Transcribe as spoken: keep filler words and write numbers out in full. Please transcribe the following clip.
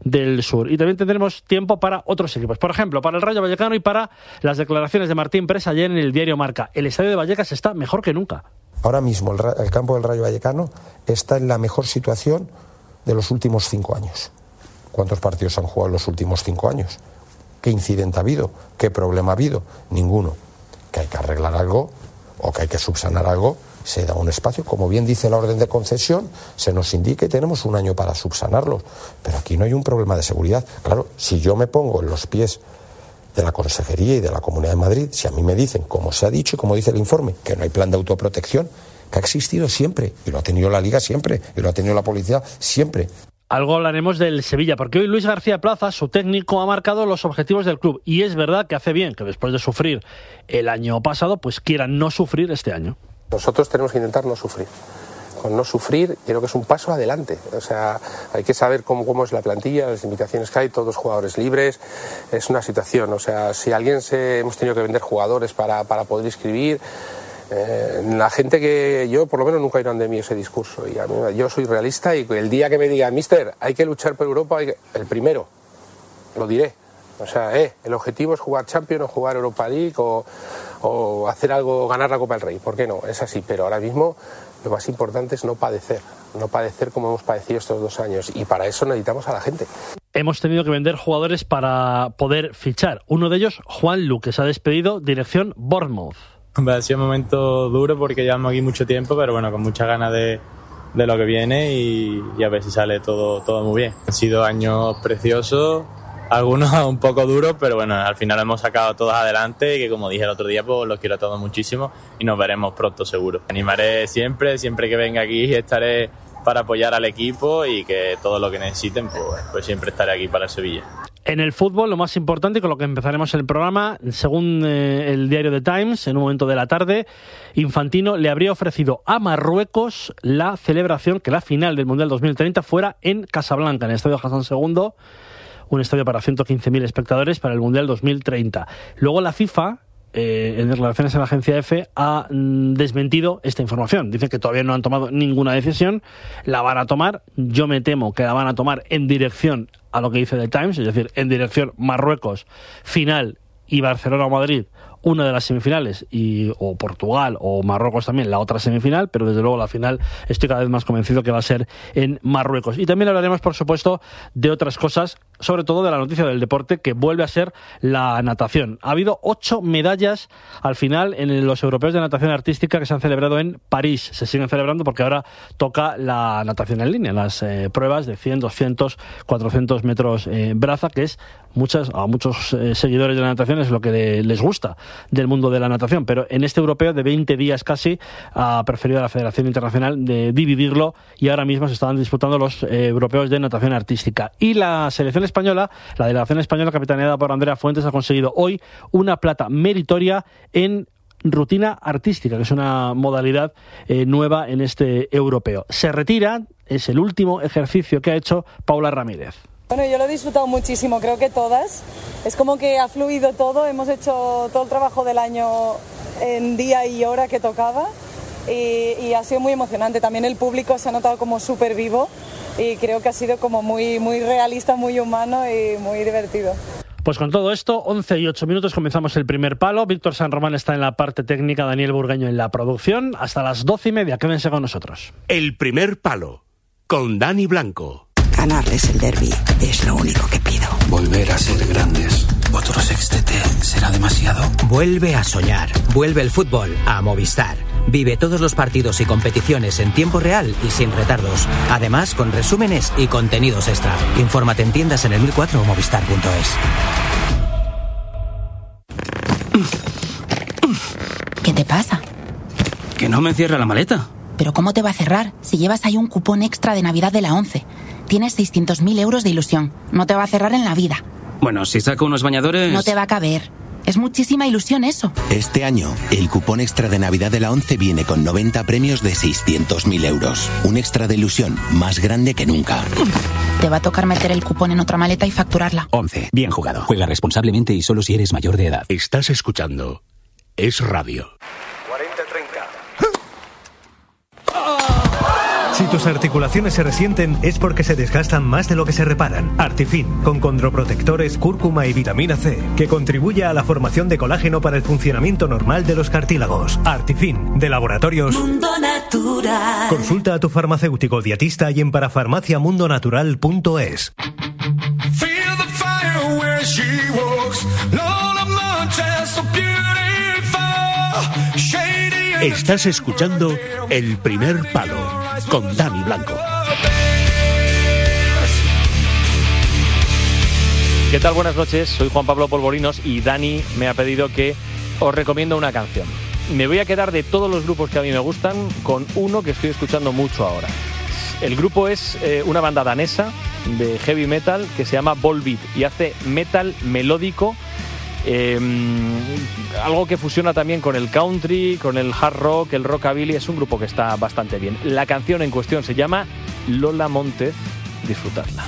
del Sur. Y también tendremos tiempo para otros equipos. Por ejemplo, para el Rayo Vallecano y para las declaraciones de Martín Pres ayer en el diario Marca. El estadio de Vallecas está mejor que nunca. Ahora mismo el, el campo del Rayo Vallecano está en la mejor situación de los últimos cinco años. ¿Cuántos partidos han jugado en los últimos cinco años? ¿Qué incidente ha habido? ¿Qué problema ha habido? Ninguno. Que hay que arreglar algo o que hay que subsanar algo, se da un espacio, como bien dice la orden de concesión, se nos indica y tenemos un año para subsanarlo. Pero aquí no hay un problema de seguridad. Claro, si yo me pongo en los pies de la Consejería y de la Comunidad de Madrid, si a mí me dicen, como se ha dicho y como dice el informe, que no hay plan de autoprotección, que ha existido siempre, y lo ha tenido la Liga siempre, y lo ha tenido la Policía siempre. Algo hablaremos del Sevilla, porque hoy Luis García Plaza, su técnico, ha marcado los objetivos del club. Y es verdad que hace bien que después de sufrir el año pasado, pues quieran no sufrir este año. Nosotros tenemos que intentar no sufrir. Con no sufrir, creo que es un paso adelante. O sea, hay que saber cómo, cómo es la plantilla, las limitaciones que hay, todos jugadores libres. Es una situación. O sea, si alguien se hemos tenido que vender jugadores para, para poder inscribir. Eh, la gente que yo, por lo menos, nunca oirán de mí ese discurso. Y a mí, yo soy realista y el día que me digan, mister, hay que luchar por Europa, hay que... el primero, lo diré. O sea, eh, el objetivo es jugar Champions o jugar Europa League o, o hacer algo, ganar la Copa del Rey. ¿Por qué no? Es así, pero ahora mismo lo más importante es no padecer. No padecer como hemos padecido estos dos años. Y para eso necesitamos a la gente. Hemos tenido que vender jugadores para poder fichar. Uno de ellos, Juan Lu, que se ha despedido, dirección Bournemouth. Ha sido un momento duro porque llevamos aquí mucho tiempo, pero bueno, con muchas ganas de, de lo que viene y, y a ver si sale todo, todo muy bien. Han sido años preciosos, algunos un poco duros, pero bueno, al final hemos sacado todos adelante y que, como dije el otro día, pues los quiero a todos muchísimo y nos veremos pronto seguro. Me animaré siempre, siempre que venga aquí estaré para apoyar al equipo y que todo lo que necesiten, pues, pues siempre estaré aquí para Sevilla. En el fútbol, lo más importante, y con lo que empezaremos el programa, según eh, el diario The Times, en un momento de la tarde, Infantino le habría ofrecido a Marruecos la celebración, que la final del Mundial dos mil treinta fuera en Casablanca, en el Estadio Hassan segundo, un estadio para ciento quince mil espectadores para el Mundial dos mil treinta. Luego la FIFA, eh, en declaraciones a la agencia EFE, ha mm, desmentido esta información. Dice que todavía no han tomado ninguna decisión, la van a tomar, yo me temo que la van a tomar en dirección a lo que dice The Times, es decir, en dirección Marruecos, final, y Barcelona o Madrid, una de las semifinales, y o Portugal o Marruecos también la otra semifinal, pero desde luego la final estoy cada vez más convencido que va a ser en Marruecos. Y también hablaremos, por supuesto, de otras cosas, sobre todo de la noticia del deporte, que vuelve a ser la natación. Ha habido ocho medallas al final en los europeos de natación artística que se han celebrado en París. Se siguen celebrando porque ahora toca la natación en línea, las eh, pruebas de cien, doscientos, cuatrocientos metros eh, braza, que es muchas a muchos eh, seguidores de la natación es lo que de, les gusta del mundo de la natación, pero en este europeo de veinte días casi ha preferido la Federación Internacional de dividirlo y ahora mismo se estaban disputando los eh, europeos de natación artística. Y la selección española, la delegación española capitaneada por Andrea Fuentes, ha conseguido hoy una plata meritoria en rutina artística, que es una modalidad eh, nueva en este europeo. Se retira, es el último ejercicio que ha hecho Paula Ramírez. Bueno, yo lo he disfrutado muchísimo, creo que todas. Es como que ha fluido todo, hemos hecho todo el trabajo del año en día y hora que tocaba y, y ha sido muy emocionante. También el público se ha notado como súper vivo y creo que ha sido como muy, muy realista, muy humano y muy divertido. Pues con todo esto, once y ocho minutos, comenzamos el primer palo. Víctor San Román está en la parte técnica, Daniel Burgueño en la producción. Hasta las doce y media, quédense con nosotros. El primer palo, con Dani Blanco. Ganarles el derbi es lo único que pido. Volver a ser grandes. ¿Otro sextete será demasiado? Vuelve a soñar. Vuelve el fútbol a Movistar. Vive todos los partidos y competiciones en tiempo real y sin retardos. Además, con resúmenes y contenidos extra. Infórmate en tiendas en el mil cuatro o movistar punto es. ¿Qué te pasa? Que no me cierra la maleta. ¿Pero cómo te va a cerrar si llevas ahí un cupón extra de Navidad de la ONCE? Tienes seiscientos mil euros de ilusión. No te va a cerrar en la vida. Bueno, si saco unos bañadores... No te va a caber. Es muchísima ilusión eso. Este año, el cupón extra de Navidad de la ONCE viene con noventa premios de seiscientos mil euros. Un extra de ilusión más grande que nunca. Te va a tocar meter el cupón en otra maleta y facturarla. ONCE. Bien jugado. Juega responsablemente y solo si eres mayor de edad. Estás escuchando Es Radio. cuarenta treinta. Si tus articulaciones se resienten es porque se desgastan más de lo que se reparan. Artifin, con condroprotectores, cúrcuma y vitamina C, que contribuye a la formación de colágeno para el funcionamiento normal de los cartílagos. Artifin, de Laboratorios Mundo Natural. Consulta a tu farmacéutico dietista y en parafarmaciamundonatural punto es. Estás escuchando El Primer Palo con Dani Blanco. ¿Qué tal? Buenas noches, soy Juan Pablo Polvorinos y Dani me ha pedido que os recomiendo una canción. Me voy a quedar de todos los grupos que a mí me gustan con uno que estoy escuchando mucho ahora. El grupo es eh, una banda danesa de heavy metal que se llama Volbeat y hace metal melódico, eh, algo que fusiona también con el country, con el hard rock, el rockabilly. Es un grupo que está bastante bien. La canción en cuestión se llama Lola Montez. Disfrutadla.